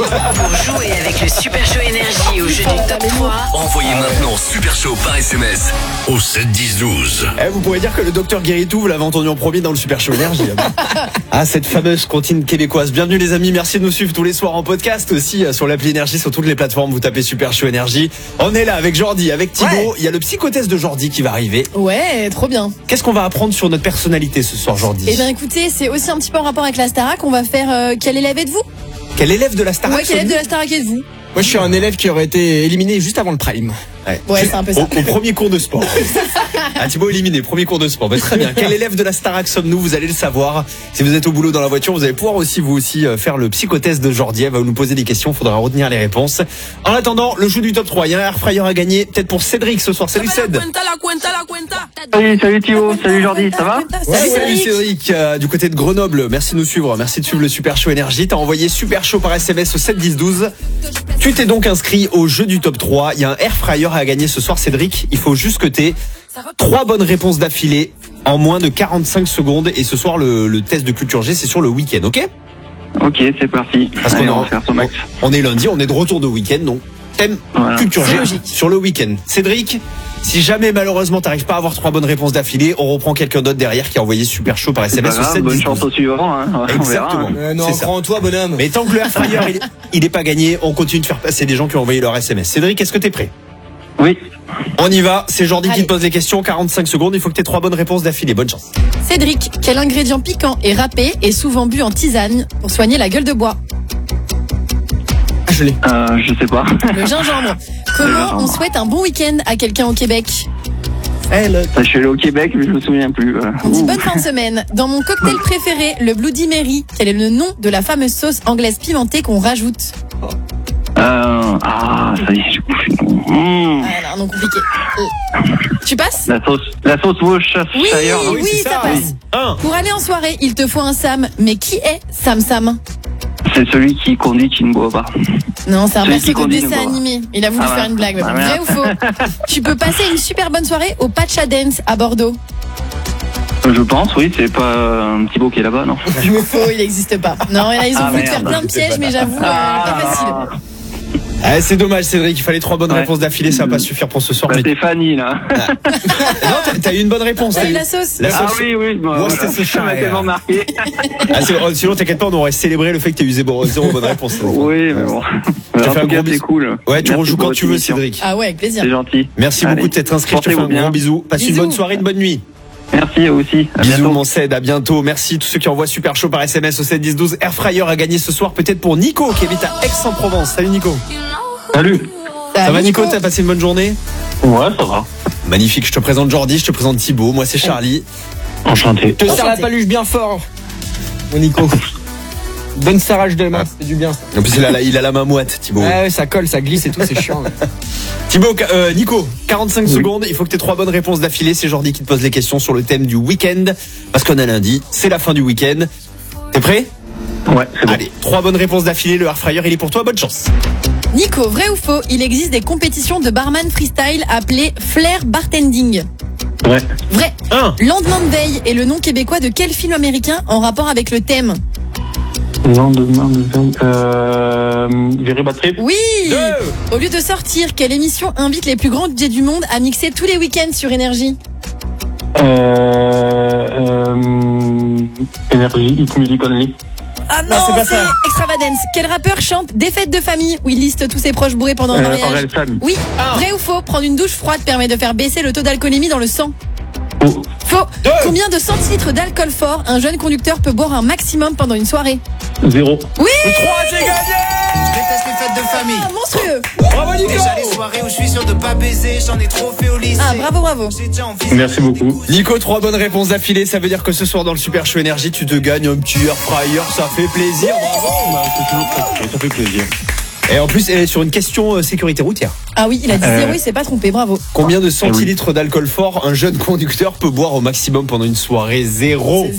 Pour jouer avec le Super Show Énergie au jeu du top 3, Envoyez maintenant Super Show par SMS au 7 10 12. Vous pourrez dire que le docteur Guéritou, vous l'avez entendu en premier dans le Super Show Énergie. Cette fameuse comptine québécoise. Bienvenue les amis, merci de nous suivre tous les soirs en podcast aussi sur l'appli Énergie, sur toutes les plateformes. Vous tapez Super Show Énergie. On est là avec Jordi, avec Thibaut. Ouais. Il y a le psychotest de Jordi qui va arriver. Ouais, trop bien. Qu'est-ce qu'on va apprendre sur notre personnalité ce soir, Jordi? Eh bien écoutez, c'est aussi un petit peu en rapport avec la Starac. On va faire quel élève êtes-vous? Quel élève de la Starac? Ouais, quel élève de la Starac êtes-vous? Moi, je suis un élève qui aurait été éliminé juste avant le prime. Ouais, c'est un peu ça. Au premier cours de sport. Thibaut éliminé, premier cours de sport. Très bien. Quel élève de la Starac sommes-nous? Vous allez le savoir. Si vous êtes au boulot dans la voiture, vous allez pouvoir aussi faire le psychotest de Jordi. Elle va nous poser des questions, il faudra retenir les réponses. En attendant, le jeu du top 3. Il y a un air fryer à gagner, peut-être pour Cédric ce soir. Salut Céd. Salut Thibaut, salut Jordi, ça va? Salut Cédric, du côté de Grenoble. Merci de nous suivre. Merci de suivre le Super Show Énergie. T'as envoyé Super Show par SMS au 7 10 12. Tu t'es donc inscrit au jeu du top 3. Il y a un air fryer à gagner ce soir, Cédric. Il faut juste que t'aies 3 bonnes réponses d'affilée en moins de 45 secondes. Et ce soir, le test de culture G, c'est sur le week-end, ok? Ok, c'est parti. Parce Allez, qu'on on va faire son max. on est lundi, on est de retour de week-end, donc thème Voilà. culture G C'est logique. sur le week-end. Cédric, si jamais malheureusement t'arrives pas à avoir 3 bonnes réponses d'affilée, on reprend quelqu'un d'autre derrière qui a envoyé Super Chaud par C'est SMS pas au grave, 7 bonne 10 chance 12. au suivant, hein. On verra, Exactement. hein. Non, C'est ça. prends toi, bonhomme. Mais tant que le air fryer il est pas gagné, on continue de faire passer des gens qui ont envoyé leur SMS. Cédric, est-ce que t'es prêt? Oui. On y va, c'est Jordi qui Allez. te pose les questions, 45 secondes, il faut que t'aies 3 bonnes réponses d'affilée. Bonne chance. Cédric, quel ingrédient piquant et râpé est souvent bu en tisane pour soigner la gueule de bois? Je l'ai. Je sais pas. Le gingembre. Comment on souhaite un bon week-end à quelqu'un au Québec? Je suis allé au Québec, mais je me souviens plus. On dit Ouh. bonne fin de semaine. Dans mon cocktail préféré, le Bloody Mary, quel est le nom de la fameuse sauce anglaise pimentée qu'on rajoute? Ça y est, j'ai bouffé. Ah non, compliqué. Tu passes? La sauce Worcestershire. Oui, non oui, c'est ça ça, passe. Un. Pour aller en soirée, il te faut un Sam. Mais qui est Sam Sam? C'est celui qui conduit qui ne boit pas. Non, c'est un Celui perso qui de conduit, dessin ne boit. animé. Il a voulu Ah, faire voilà. une blague. Mais bon, Ah, merde. vrai ou faux? Tu peux passer une super bonne soirée au Pacha Dance à Bordeaux. Je pense, oui, c'est pas un petit beau qui est là-bas, non? Faux, il n'existe pas. Non, et là, ils ont Ah, voulu te faire merde. plein de pièges, mais j'avoue, pas facile. C'est dommage Cédric, il fallait 3 bonnes Ouais. réponses d'affilée, ça va pas suffire pour ce soir. La Mais... Stéphanie, là. Non, t'as eu une bonne réponse. Ouais, t'as eu- la sauce. La Ah sauce- oui, bon, Worcestershire. ça m'a tellement marqué. Sinon t'inquiète pas, on aurait célébré le fait que t'aies eu 0 bonne réponse. Oui, mais bon. te En fais un tout gros cas, bisou. c'est cool. Ouais, tu Merci rejoues pour quand votre tu veux émission. Cédric. Ah ouais, avec plaisir. C'est gentil. Merci Allez, beaucoup de t'être inscrit, je te fais un portez-vous bien. gros bisou. Passe une Bisous. bonne soirée, une bonne nuit. Merci, aussi. À Bisous bientôt. mon Ced, à bientôt. Merci tous ceux qui envoient Super Chaud par SMS au 7 10 12. Air Fryer à gagner ce soir peut-être pour Nico qui habite à Aix-en-Provence. Salut Nico. Salut. Ça va Nico, t'as passé une bonne journée? Ouais, ça va. Magnifique, je te présente Jordi, je te présente Thibaut, moi c'est Charlie. Enchanté. Te serre la paluche bien fort, mon Nico. Bonne serrage de main, ça fait du bien. Ça. En plus il a la main moite Thibaut. Ouais, ça colle, ça glisse et tout, c'est chiant. Là. Nico, 45 secondes, il faut que tu aies 3 bonnes réponses d'affilée. C'est Jordi qui te pose les questions sur le thème du week-end. Parce qu'on a lundi, c'est la fin du week-end. T'es prêt? Ouais, c'est bon. Allez, 3 bonnes réponses d'affilée, le air fryer il est pour toi, bonne chance. Nico, vrai ou faux, il existe des compétitions de barman freestyle appelées Flair Bartending? Ouais. Vrai. 1. Lendemain de veille est le nom québécois de quel film américain en rapport avec le thème? Lendemain de veille. Very Bad Trip. Oui. 2. Au lieu de sortir, quelle émission invite les plus grands DJ du monde à mixer tous les week-ends sur Énergie? Énergie, Hit Music Only. Ah non, c'est pas c'est ça. Extravagance. Quel rappeur chante Des fêtes de famille où il liste tous ses proches bourrés pendant un mariage? Aurel San. Oui. Vrai ou faux, prendre une douche froide permet de faire baisser le taux d'alcoolémie dans le sang? Oh. Faux. 2. Combien de centilitres d'alcool fort un jeune conducteur peut boire un maximum pendant une soirée? 0. Oui. 3, c'est gagné. Je déteste les fêtes de famille. Ah, monstrueux. Bravo Nico. Déjà les soirées où je suis sûr de pas baiser, j'en ai trop fait au lycée. Ah, bravo, bravo. J'ai déjà envie. Merci beaucoup. Nico, 3 bonnes réponses d'affilée, ça veut dire que ce soir dans le Super Show Énergie, tu te gagnes un petit air fryer, ça fait plaisir, bravo. Ça fait plaisir. Et en plus, elle est sur une question sécurité routière. Ah oui, il a dit 0, il s'est pas trompé, bravo. Combien de centilitres d'alcool fort un jeune conducteur peut boire au maximum pendant une soirée? 0.